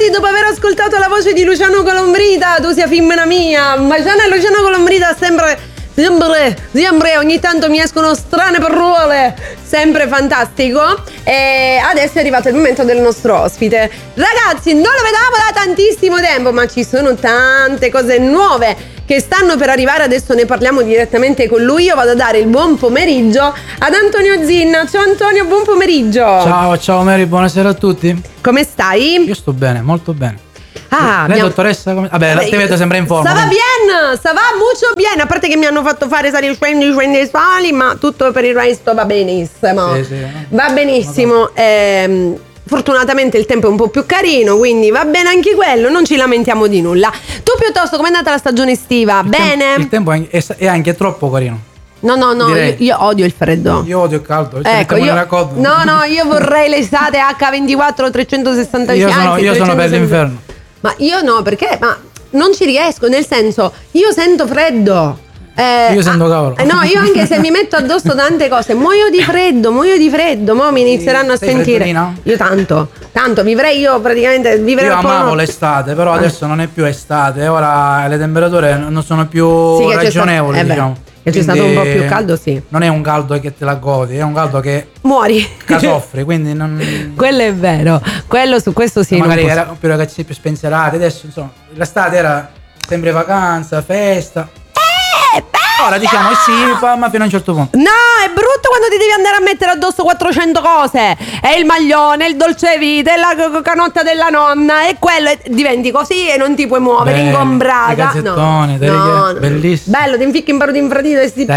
bentornati dopo aver ascoltato la voce di Luciano Colombrita. Tu sia femmina mia. Ma Luciano Colombrita sempre ogni tanto mi escono strane parole. Sempre fantastico. E adesso è arrivato il momento del nostro ospite. Ragazzi, non lo vedevamo da tantissimo tempo, ma ci sono tante cose nuove che stanno per arrivare. Adesso ne parliamo direttamente con lui. Io vado a dare il buon pomeriggio ad Antonio Zinna. Ciao Antonio, buon pomeriggio. Ciao Mary, buonasera a tutti. Come stai? Io sto bene, molto bene. Lei dottoressa come... Vabbè, te vedo sempre in forma. Stava bien, stava molto bene. A parte che mi hanno fatto fare sali sali, ma tutto per il resto va benissimo. Sì, va benissimo. Fortunatamente il tempo è un po' più carino, quindi va bene anche quello, non ci lamentiamo di nulla. Tu piuttosto, com'è andata la stagione estiva? Bene? Il tempo è anche troppo carino. No, io odio il freddo. Io odio il caldo. Ecco, io vorrei l'estate H24 365. Io sono per l'inverno. Ma io no, perché? Ma non ci riesco, nel senso, io sento freddo. Io sento cavolo. No, io anche se mi metto addosso tante cose, muoio di freddo, mo mi inizieranno a sentire. Freddina? Io tanto vivrei io amavo l'estate, però adesso non è più estate, ora le temperature non sono più ragionevoli, diciamo. Che c'è stato un po' più caldo, sì. Non è un caldo che te la godi, è un caldo che muori. Che soffri, quindi non. Quello è vero. Quello su questo sì. Magari era più ragazzi più spensierati, adesso insomma, l'estate era sempre vacanza, festa. Ora diciamo sì, ma fino a un certo punto. No, è brutto quando ti devi andare a mettere addosso 400 cose. E il maglione, il dolce vita, e la canotta della nonna. E quello, diventi così e non ti puoi muovere, ingombrata. I cazzettoni, no. Bellissimo. Bello, ti inficchi in paro di infradito e si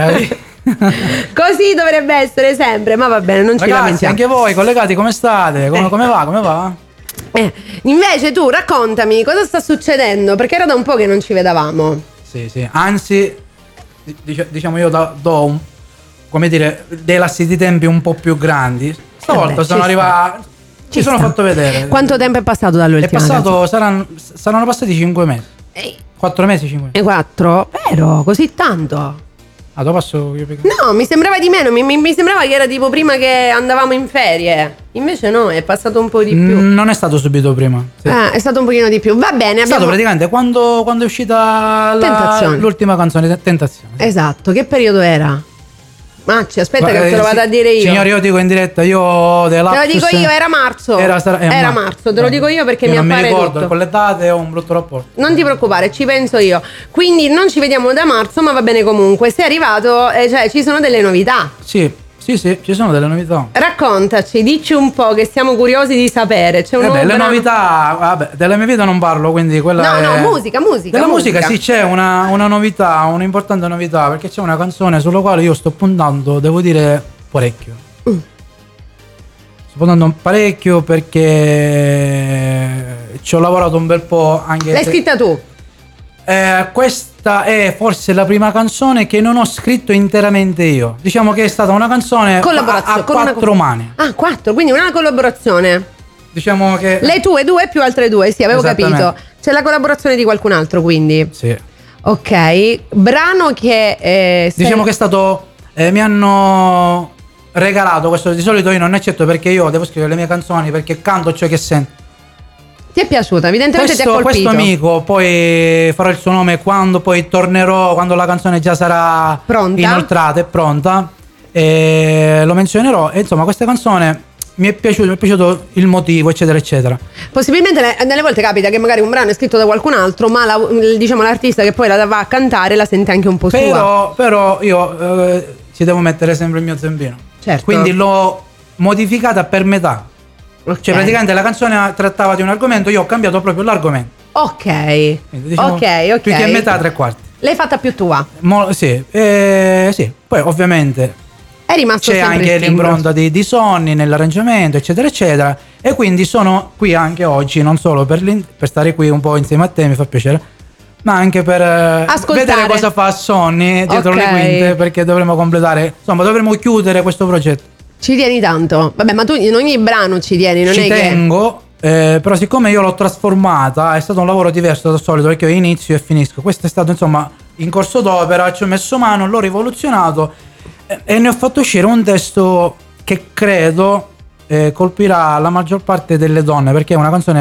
così dovrebbe essere sempre. Ma va bene, non ci lamentiamo. Anche voi collegati, come state? Come va? Invece tu raccontami cosa sta succedendo, perché era da un po' che non ci vedavamo. Sì, anzi diciamo io do come dire dei lassi di tempi un po' più grandi. Stavolta sono arrivato, ci sono fatto vedere. Quanto tempo è passato dall'ultima? È passato, saranno passati 5 mesi. 4 mesi, 5 mesi. 4? Vero? Così tanto? Lo passo io perché... No, mi sembrava di meno, mi sembrava che era tipo prima che andavamo in ferie. Invece no, è passato un po' di più. Non è stato subito prima. Sì. È stato un pochino di più. Va bene, è stato praticamente quando è uscita l'ultima canzone, Tentazione. Esatto, che periodo era? Macci, aspetta che te lo vado a dire io. Signore, io dico in diretta, io te lo dico io, era marzo. Era marzo, te lo dico io perché mi appare non mi ricordo, tutto. Con le date ho un brutto rapporto. Non ti preoccupare, ci penso io. Quindi non ci vediamo da marzo, ma va bene comunque. Sei arrivato, cioè ci sono delle novità. Sì, ci sono delle novità. Raccontaci, dici un po' che siamo curiosi di sapere. C'è un le novità, vabbè, della mia vita non parlo, quindi quella No, musica. Della musica sì, c'è una novità, un'importante novità, perché c'è una canzone sulla quale io sto puntando, devo dire, parecchio. Sto puntando parecchio perché ci ho lavorato un bel po' anche. L'hai scritta tu? Questa è forse la prima canzone che non ho scritto interamente io. Diciamo che è stata una canzone a 4 mani. Ah, 4, quindi una collaborazione. Diciamo che le tue 2 più altre 2, sì, avevo capito. C'è la collaborazione di qualcun altro, quindi. Sì. Ok, brano che diciamo che è stato mi hanno regalato questo. Di solito io non accetto perché io devo scrivere le mie canzoni perché canto ciò che sento. Ti è piaciuta? Evidentemente ti ha colpito. Questo amico, poi farò il suo nome quando poi tornerò, quando la canzone già sarà inoltrata e pronta, e lo menzionerò. E insomma, questa canzone mi è piaciuto il motivo, eccetera, eccetera. Possibilmente nelle volte capita che magari un brano è scritto da qualcun altro, ma diciamo l'artista che poi la va a cantare la sente anche un po' sua. Però io ci devo mettere sempre il mio zampino. Certo. Quindi l'ho modificata per metà. Okay. Cioè praticamente la canzone trattava di un argomento, io ho cambiato proprio l'argomento. Ok. Quindi, diciamo, ok. Più che a metà, 3/4. L'hai fatta più tua? Sì. Poi ovviamente è rimasto c'è anche l'impronta di Sonny nell'arrangiamento, eccetera, eccetera. E quindi sono qui anche oggi, non solo per stare qui un po' insieme a te, mi fa piacere, ma anche per vedere cosa fa Sonny dietro le quinte, perché dovremo completare, insomma, dovremo chiudere questo progetto. Ci tieni tanto? Vabbè, ma tu in ogni brano ci tieni, non ci è tengo, però siccome io l'ho trasformata, è stato un lavoro diverso dal solito, perché io inizio e finisco. Questo è stato insomma in corso d'opera, ci ho messo mano, l'ho rivoluzionato e ne ho fatto uscire un testo che credo colpirà la maggior parte delle donne, perché è una canzone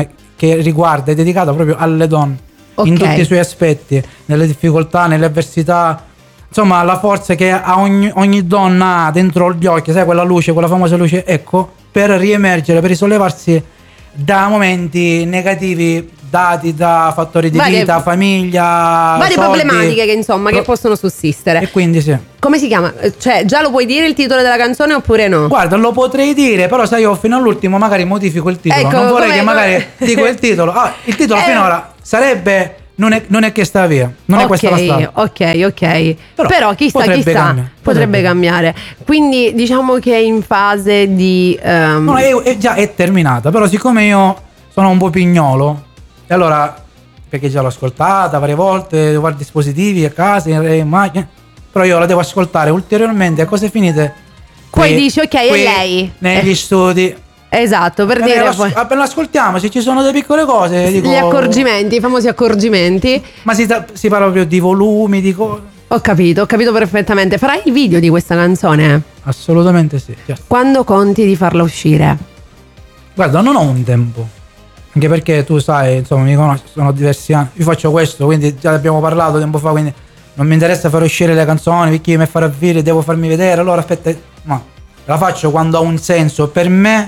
che riguarda, è dedicata proprio alle donne, in tutti i suoi aspetti, nelle difficoltà, nelle avversità, insomma la forza che ogni donna ha dentro gli occhi, sai, quella luce, quella famosa luce, ecco, per riemergere, per risollevarsi da momenti negativi dati da fattori di vita, famiglia, varie soldi, problematiche che insomma che possono sussistere. E quindi sì. Come si chiama? Cioè, già lo puoi dire il titolo della canzone oppure no? Guarda, lo potrei dire, però sai, io fino all'ultimo magari modifico il titolo. Ecco, non vorrei che magari dico il titolo. Il titolo finora sarebbe non è che sta via. Non è questa la strada. Ok. Però chissà, potrebbe cambiare. Quindi diciamo che è in fase di no, è terminata. Però siccome io sono un po' pignolo, e allora, perché già l'ho ascoltata varie volte, devo fare dispositivi a casa, in macchina, però io la devo ascoltare ulteriormente a cose finite. Poi dici ok, è lei negli studi. Esatto, per dire appena ascoltiamo, se ci sono delle piccole cose, dico, gli accorgimenti, i famosi accorgimenti. Ma si parla proprio di volumi, di cose. Ho capito perfettamente. Farai il video di questa canzone? Assolutamente sì. Quando conti di farla uscire? Guarda, non ho un tempo, anche perché tu sai, insomma, mi conosci, sono diversi anni, io faccio questo, quindi già abbiamo parlato tempo fa, quindi non mi interessa fare uscire le canzoni perché io mi fare video, devo farmi vedere, allora aspetta, no, la faccio quando ha un senso per me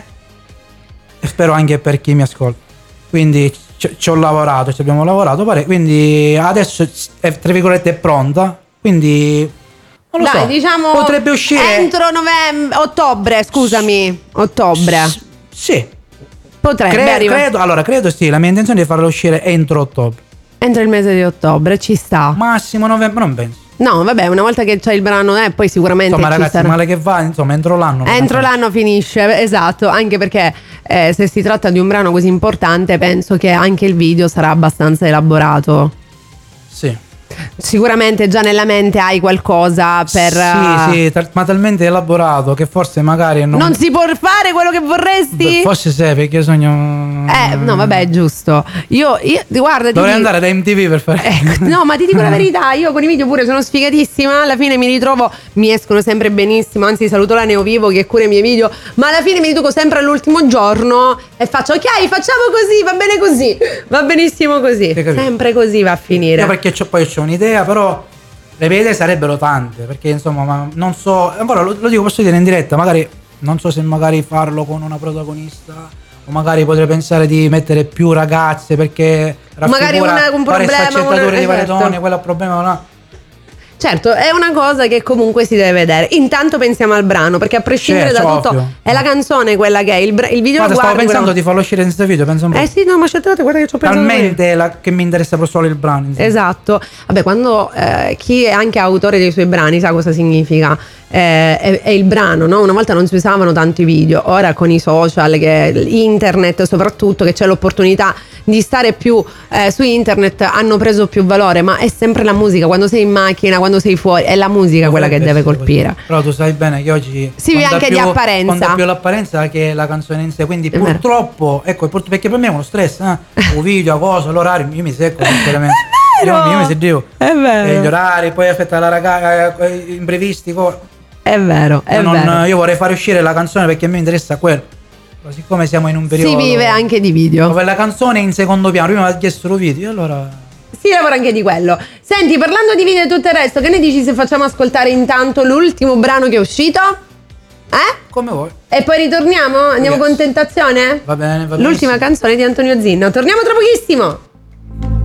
e spero anche per chi mi ascolta. Quindi ci ho lavorato, ci abbiamo lavorato, quindi adesso è tra virgolette pronta, quindi non lo so, diciamo potrebbe uscire entro ottobre, scusami, ottobre. Sì. Potrebbe arrivare. Credo sì, la mia intenzione è di farla uscire entro ottobre. Entro il mese di ottobre, ci sta. Massimo novembre, non penso. No, vabbè, una volta che c'è il brano, poi sicuramente insomma, ragazzi, male che va, insomma, entro l'anno. Entro l'anno finisce, esatto, anche perché se si tratta di un brano così importante, penso che anche il video sarà abbastanza elaborato. Sì. Sicuramente già nella mente hai qualcosa per... Sì, ma talmente elaborato che forse magari non si può fare quello che vorresti? Forse sì, perché io sogno... no, vabbè, è giusto. Io guarda, dovrei andare da MTV per fare... no, ma ti dico la verità, io con i video pure sono sfigatissima. Alla fine mi ritrovo, mi escono sempre benissimo. Anzi, saluto la Neovivo che cura i miei video. Ma alla fine mi ritrovo sempre all'ultimo giorno e faccio ok, facciamo così, va bene così, va benissimo così. Sempre così va a finire. Io perché poi c'ho un'idea, però le mie idee sarebbero tante, perché insomma, ma non so, ancora lo dico, posso dire in diretta, magari non so se magari farlo con una protagonista, o magari potrei pensare di mettere più ragazze, perché magari un fare sfaccettature di varie certo. donne, quello è un problema, no? Certo, è una cosa che comunque si deve vedere. Intanto pensiamo al brano, perché a prescindere da tutto ovvio. È la canzone quella che è il video. Guarda, stavo pensando di farlo uscire senza video, penso un po'. Sì, no, ma certo, guarda che ci ho pensato. Talmente che mi interessa proprio solo il brano, insomma. Esatto. Vabbè, quando chi è anche autore dei suoi brani sa cosa significa. È il brano, no? Una volta non si usavano tanto i video, ora con i social, internet soprattutto, che c'è l'opportunità di stare più su internet, hanno preso più valore, ma è sempre la musica. Quando sei in macchina, quando sei fuori, è la musica quella che deve colpire. Così. Però tu sai bene che oggi si vive anche di apparenza, conta più l'apparenza che la canzone in sé, quindi purtroppo, ecco, perché per me è uno stress, un video, cosa, l'orario, io mi secco sinceramente. Io mi seddevo. È vero. E gli orari, poi aspetta la ragazza, imprevisti, È vero, vero. Io vorrei fare uscire la canzone perché a me interessa quello. Siccome siamo in un periodo, si vive anche di video, dove la canzone è in secondo piano, prima mi ha chiesto lo video, allora si lavora anche di quello. Senti, parlando di video e tutto il resto, che ne dici se facciamo ascoltare intanto l'ultimo brano che è uscito? Come vuoi. E poi ritorniamo? Andiamo con Tentazione? Va bene, va bene. L'ultima canzone di Antonio Zinno. Torniamo tra pochissimo.